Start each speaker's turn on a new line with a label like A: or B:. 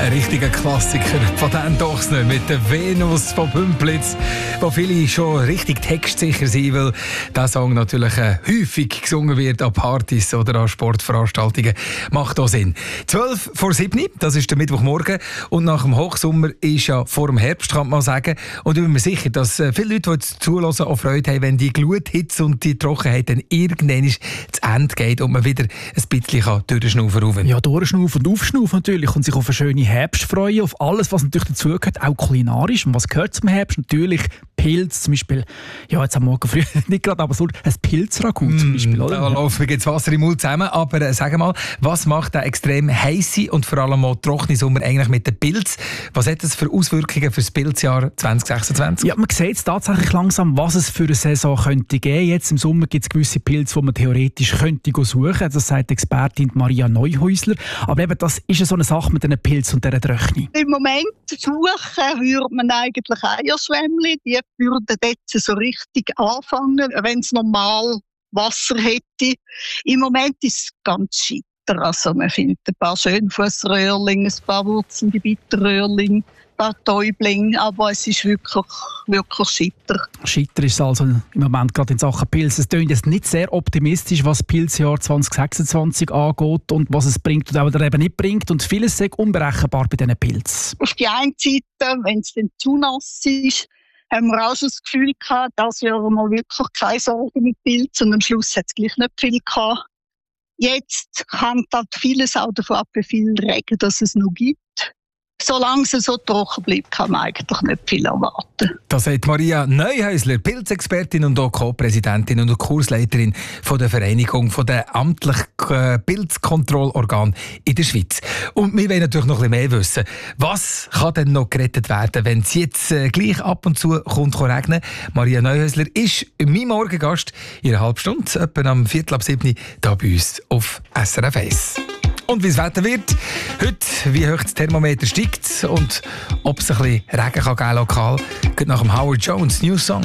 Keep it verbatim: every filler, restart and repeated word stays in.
A: Ein richtiger Klassiker von Dan Dochsner mit der Venus von Bümplitz, wo viele schon richtig textsicher sind, weil dieser Song natürlich äh, häufig gesungen wird an Partys oder an Sportveranstaltungen. Macht auch Sinn. zwölf vor sieben, das ist der Mittwochmorgen und nach dem Hochsommer ist ja vor dem Herbst, kann man sagen. Und ich bin mir sicher, dass äh, viele Leute, die jetzt zuhören, auch Freude haben, wenn die Gluthitze und die Trockenheit dann irgendwann zu Ende geht und man wieder ein bisschen durchschnaufen kann.
B: Ja, durchschnaufen und aufschnaufen natürlich und sich auf eine schöne Herbst freuen, auf alles, was natürlich dazugehört, auch kulinarisch. Und was gehört zum Herbst? Natürlich Pilz, zum Beispiel, ja, jetzt am Morgen früh, nicht gerade, aber so ein Pilzragout mm, zum Beispiel. Oder?
A: Da läuft mir jetzt Wasser im Mund zusammen, aber äh, sag mal, was macht der extrem heisse und vor allem auch trockene Sommer eigentlich mit dem Pilz? Was hat das für Auswirkungen für das Pilzjahr zwanzig sechsundzwanzig?
B: Ja, man sieht jetzt tatsächlich langsam, was es für eine Saison könnte geben. Jetzt im Sommer gibt es gewisse Pilze, die man theoretisch könnte suchen. Das sagt die Expertin Maria Neuhäusler. Aber eben, das ist ja so eine Sache mit diesen Pilzen und dieser Tröchne.
C: Im Moment suchen würde man eigentlich Eierschwämmli. Die würden jetzt so richtig anfangen, wenn es normal Wasser hätte. Im Moment ist es ganz scheiter. Also man findet ein paar Schönfussröhrlinge, ein paar wurzelnde Bitterröhrlinge, ein paar Täublinge, aber es ist wirklich, wirklich scheiter.
B: Scheiter ist es also im Moment gerade in Sachen Pilze. Es klingt jetzt nicht sehr optimistisch, was das Pilzjahr zwanzig sechsundzwanzig angeht und was es bringt oder eben nicht bringt. Und vieles ist unberechenbar bei diesen Pilzen.
C: Auf die einen Seite, wenn es dann zu nass ist, haben wir auch schon das Gefühl gehabt, dass wir mal wirklich keine Sorgen mit Pilzen und am Schluss hat es gleich nicht viel gehabt. Jetzt hängt halt vieles auch davon ab, wie viel Regen das es noch gibt. Solange es so trocken bleibt, kann man eigentlich nicht viel erwarten.
A: Das sagt Maria Neuhäusler, Pilzexpertin und auch Co-Präsidentin und Kursleiterin von der Vereinigung der amtlichen Pilzkontrollorgane in der Schweiz. Und wir wollen natürlich noch ein bisschen mehr wissen. Was kann denn noch gerettet werden, wenn es jetzt äh, gleich ab und zu kommt regnen? Maria Neuhäusler ist mein Morgengast in einer halben Stunde, etwa am Viertel ab sieben, hier bei uns auf S R F eins. Und wie das Wetter wird, heute, wie hoch das Thermometer steigt und ob es ein bisschen Regen kann geben lokal, geht nach dem Howard Jones New Song.